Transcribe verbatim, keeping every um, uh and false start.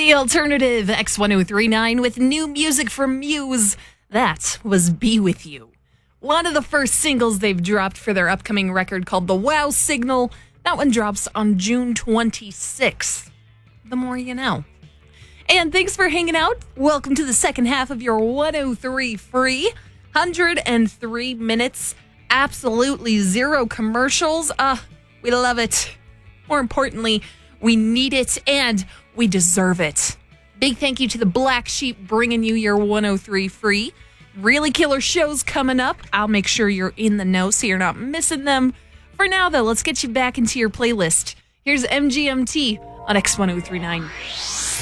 The alternative X ten thirty-nine with new music from Muse. That was Be With You. One of the first singles they've dropped for their upcoming record called The Wow Signal. That one drops on June twenty-sixth. The more you know. And thanks for hanging out. Welcome to the second half of your one oh three free. one hundred three minutes. Absolutely zero commercials. Ah, uh, we love it. More importantly, we need it and we deserve it. Big thank you to the Black Sheep bringing you your one oh three free. Really killer shows coming up. I'll make sure you're in the know so you're not missing them. For now, though, let's get you back into your playlist. Here's M G M T on X ten thirty-nine.